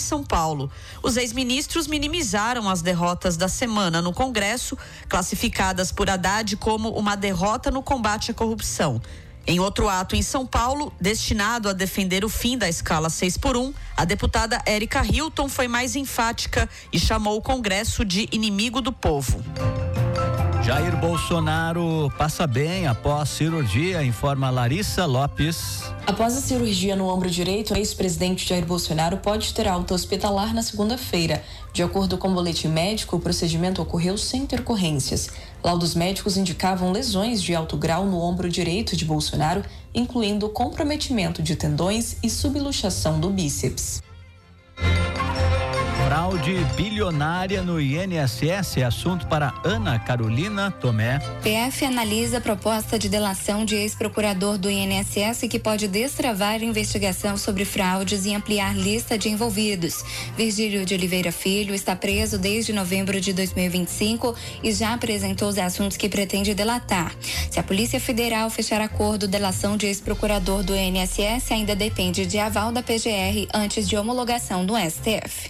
São Paulo. Os ex-ministros minimizaram as derrotas da semana no Congresso, classificadas por Haddad como uma derrota no combate à corrupção. Em outro ato em São Paulo, destinado a defender o fim da escala 6x1, a deputada Érica Hilton foi mais enfática e chamou o Congresso de inimigo do povo. Jair Bolsonaro passa bem após cirurgia, informa Larissa Lopes. Após a cirurgia no ombro direito, o ex-presidente Jair Bolsonaro pode ter alta hospitalar na segunda-feira. De acordo com o boletim médico, o procedimento ocorreu sem intercorrências. Laudos médicos indicavam lesões de alto grau no ombro direito de Bolsonaro, incluindo comprometimento de tendões e subluxação do bíceps. Fraude bilionária no INSS é assunto para Ana Carolina Tomé. PF analisa a proposta de delação de ex-procurador do INSS que pode destravar investigação sobre fraudes e ampliar lista de envolvidos. Virgílio de Oliveira Filho está preso desde novembro de 2025 e já apresentou os assuntos que pretende delatar. Se a Polícia Federal fechar acordo, delação de ex-procurador do INSS ainda depende de aval da PGR antes de homologação do STF.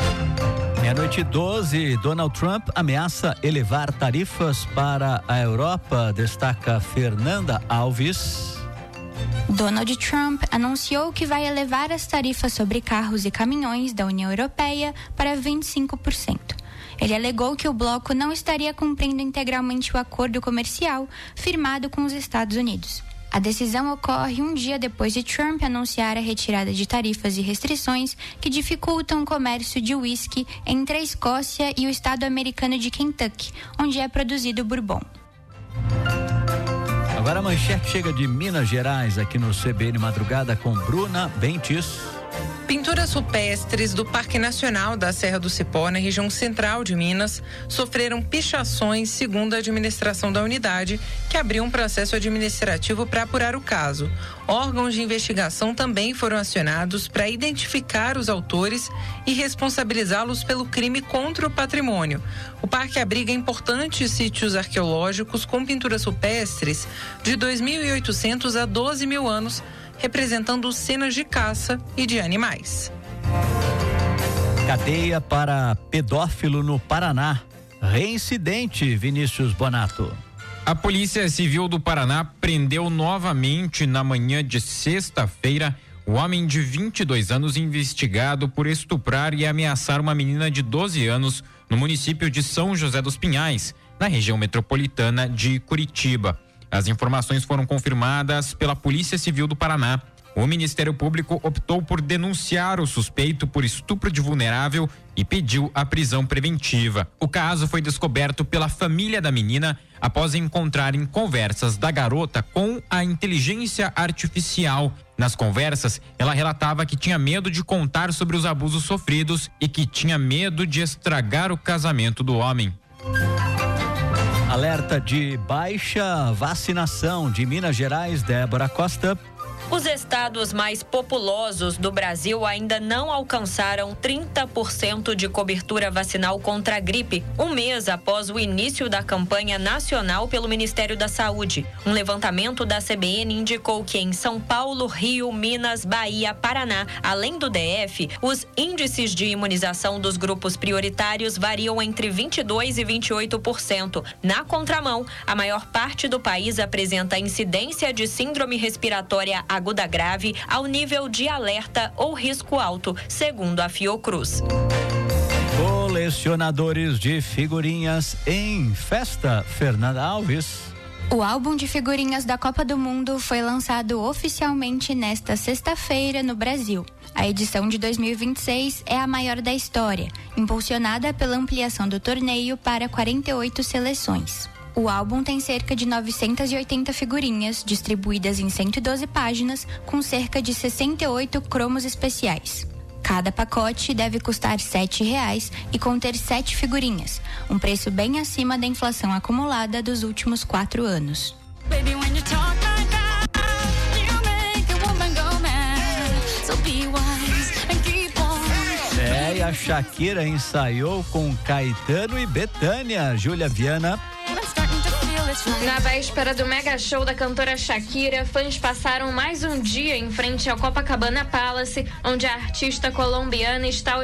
12:12, Donald Trump ameaça elevar tarifas para a Europa, destaca Fernanda Alves. Donald Trump anunciou que vai elevar as tarifas sobre carros e caminhões da União Europeia para 25%. Ele alegou que o bloco não estaria cumprindo integralmente o acordo comercial firmado com os Estados Unidos. A decisão ocorre um dia depois de Trump anunciar a retirada de tarifas e restrições que dificultam o comércio de uísque entre a Escócia e o estado americano de Kentucky, onde é produzido o bourbon. Agora a manchete chega de Minas Gerais, aqui no CBN Madrugada com Bruna Bentes. Pinturas rupestres do Parque Nacional da Serra do Cipó, na região central de Minas, sofreram pichações, segundo a administração da unidade, que abriu um processo administrativo para apurar o caso. Órgãos de investigação também foram acionados para identificar os autores e responsabilizá-los pelo crime contra o patrimônio. O parque abriga importantes sítios arqueológicos com pinturas rupestres de 2.800 a 12.000 anos, representando cenas de caça e de animais. Cadeia para pedófilo no Paraná. Reincidente, Vinícius Bonato. A Polícia Civil do Paraná prendeu novamente na manhã de sexta-feira o homem de 22 anos investigado por estuprar e ameaçar uma menina de 12 anos no município de São José dos Pinhais, na região metropolitana de Curitiba. As informações foram confirmadas pela Polícia Civil do Paraná. O Ministério Público optou por denunciar o suspeito por estupro de vulnerável e pediu a prisão preventiva. O caso foi descoberto pela família da menina após encontrarem conversas da garota com a inteligência artificial. Nas conversas, ela relatava que tinha medo de contar sobre os abusos sofridos e que tinha medo de estragar o casamento do homem. Alerta de baixa vacinação de Minas Gerais, Débora Costa. Os estados mais populosos do Brasil ainda não alcançaram 30% de cobertura vacinal contra a gripe, um mês após o início da campanha nacional pelo Ministério da Saúde. Um levantamento da CBN indicou que em São Paulo, Rio, Minas, Bahia, Paraná, além do DF, os índices de imunização dos grupos prioritários variam entre 22% e 28%. Na contramão, a maior parte do país apresenta incidência de síndrome respiratória aguda grave ao nível de alerta ou risco alto, segundo a Fiocruz. Colecionadores de figurinhas em festa, Fernanda Alves. O álbum de figurinhas da Copa do Mundo foi lançado oficialmente nesta sexta-feira no Brasil. A edição de 2026 é a maior da história, impulsionada pela ampliação do torneio para 48 seleções. O álbum tem cerca de 980 figurinhas, distribuídas em 112 páginas, com cerca de 68 cromos especiais. Cada pacote deve custar R$7 e conter 7 figurinhas, um preço bem acima da inflação acumulada dos últimos 4 anos. E a Shakira ensaiou com Caetano e Bethânia, Júlia Viana. Na véspera do mega show da cantora Shakira, fãs passaram mais um dia em frente ao Copacabana Palace, onde a artista colombiana está